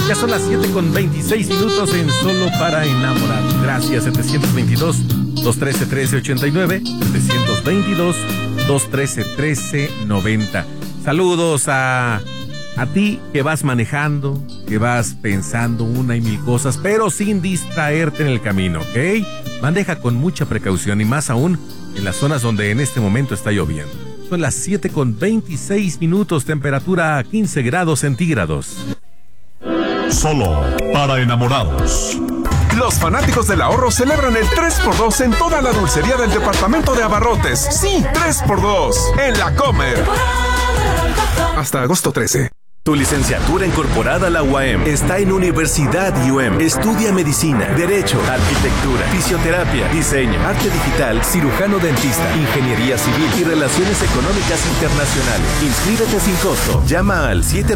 Ya son las 7:26 en Solo para Enamorar. Gracias, 722-213-1389, 722-213-1390. Saludos a ti que vas manejando, que vas pensando una y mil cosas, pero sin distraerte en el camino, ¿ok? Maneja con mucha precaución y más aún en las zonas donde en este momento está lloviendo. Son las 7:26, temperatura a 15 grados centígrados. Solo para enamorados. Los fanáticos del ahorro celebran el 3x2 en toda la dulcería del departamento de abarrotes. Sí, 3x2 en La Comer. Hasta agosto 13. Tu licenciatura incorporada a la UAM está en Universidad UAM. Estudia medicina, derecho, arquitectura, fisioterapia, diseño, arte digital, cirujano dentista, ingeniería civil y relaciones económicas internacionales. Inscríbete sin costo. Llama al 7